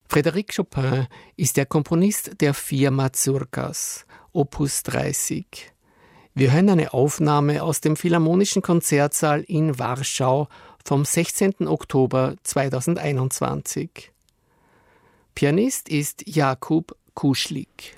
Frédéric Chopin ist der Komponist der 4 Mazurkas, Opus 30. Wir hören eine Aufnahme aus dem Philharmonischen Konzertsaal in Warschau vom 16. Oktober 2021. Pianist ist Jakub Kuschlik.